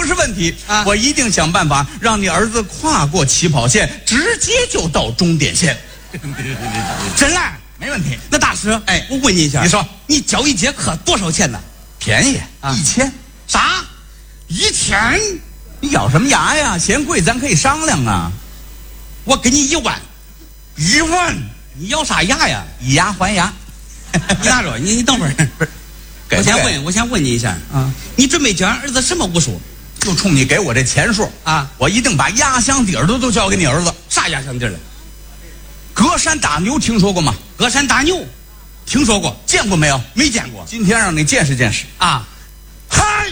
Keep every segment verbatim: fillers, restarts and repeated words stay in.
是问题啊！ 我一定想办法让你儿子跨过起跑线，直接就到终点线。 真来没问题。 那大师， 哎我问你一下， 你说你教一节课多少钱呢？ 便宜啊一千。 啥？一千？ 你咬什么牙呀？嫌贵咱可以商量啊。 我给你一万。一万？你咬啥牙呀？ 以牙还牙。 你拿着，你你等会儿。 不是，给我不给先问，我先问你一下啊， 你准备教俺儿子什么武术就冲你给我这钱数啊？ 我一定把压箱底儿都都交给你儿子。 啥压箱底儿了？ 隔山打牛听说过吗？ 隔山打牛，听说过， 见过没有？ 没见过今天让你见识见识。 啊！嗨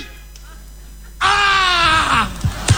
啊！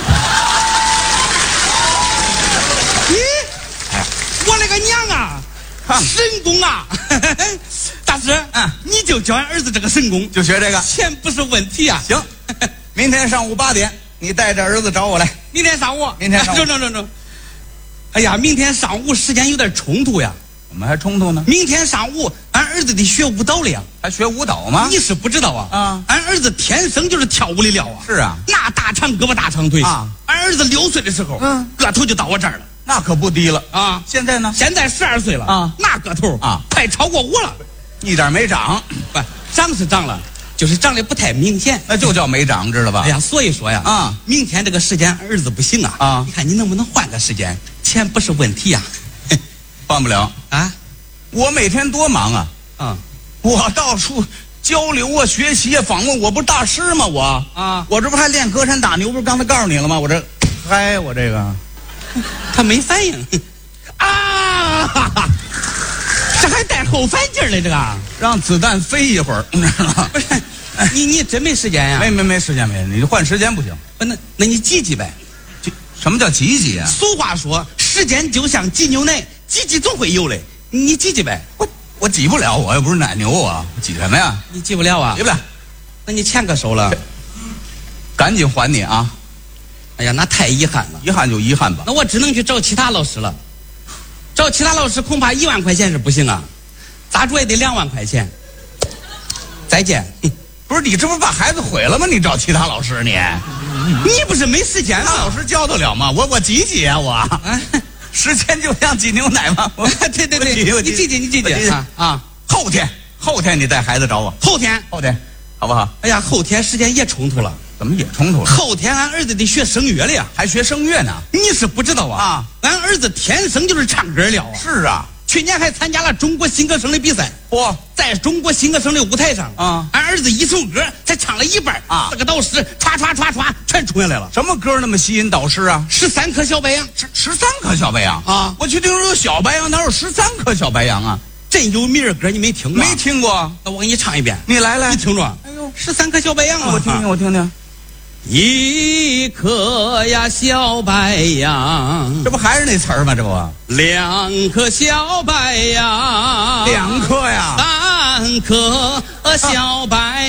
咦， 哎， 我勒个娘啊！ 看神功啊！大师， 嗯， 你就教俺儿子这个神功， 就学这个。 钱不是问题啊。 行，明天上午八点，你带着儿子找我来。 明天上午， 明天上午中中中中。哎呀，明天上午时间有点冲突呀。 我们还冲突呢？ 明天上午，俺儿子得学舞蹈了呀。 还学舞蹈吗？ 你是不知道啊。 啊， 俺儿子天生就是跳舞的料啊。 是啊， 那大长胳膊大长腿啊。 俺儿子六岁的时候， 嗯， 个头就到我这儿了。 那可不低了啊。 现在呢？ 现在十二岁了啊， 那个头啊， 快超过我了。 一点没长， 不，长是长了，就是长得不太明显。 那就叫没长，知道吧？ 哎呀，所以说呀， 啊， 明天这个时间儿子不行啊。 啊， 你看你能不能换个时间？钱不是问题呀。 换不了啊。 我每天多忙啊！ 啊， 我到处交流啊，学习啊，访问，我不是大师吗？我啊， 我这不还练隔山打牛？不是刚才告诉你了吗？我这，嗨，我这个， 他没反应啊！哈哈，这还带后反劲儿嘞，这个让子弹飞一会儿，你知道吗？ 不是，你你真没时间呀？ 没没没时间没，你换时间不行。 不，那那你挤挤呗。 什么叫挤挤啊？ 俗话说，时间就像挤牛奶，挤挤总会有嘞。你挤挤呗。 我我挤不了，我又不是奶牛啊，我挤什么呀？ 你挤不了啊？ 挤不了。 那你钱可收了， 赶紧还你啊！ 哎呀，那太遗憾了。 遗憾就遗憾吧。 那我只能去找其他老师了。找其他老师恐怕一万块钱是不行啊，咋着也得两万块钱。再见。 不是你这不是把孩子毁了吗？你找其他老师你， 你不是没时间那吗？ 老师教得了吗？我我挤挤啊我。 啊， 时间就像挤牛奶吗？我对对对，你挤挤你挤挤啊啊！ 后天后天你带孩子找我。 后天后天好不好？ 哎呀，后天时间也冲突了。 怎么也冲突了？ 后天俺儿子得学声乐了呀， 还学声乐呢？ 你是不知道啊！ 啊， 俺儿子天生就是唱歌料啊！ 是啊， 去年还参加了中国新歌声的比赛。 嚯， 在中国新歌声的舞台上啊， 俺儿子一首歌才唱了一半啊， 四个导师唰唰唰唰全冲下来了。 什么歌那么吸引导师啊？ 十三颗小白杨， 十十三颗小白杨啊！ 我去听说有小白杨，哪有十三颗小白杨啊？ 真有名儿歌你没听过？ 没听过。 那我给你唱一遍。 你来来， 你听着。 哎呦， 十三颗小白杨啊！ 我听听，我听听。 一颗呀小白杨， 这不还是那词儿吗？这不， 两颗小白杨， 两颗呀， 三颗小白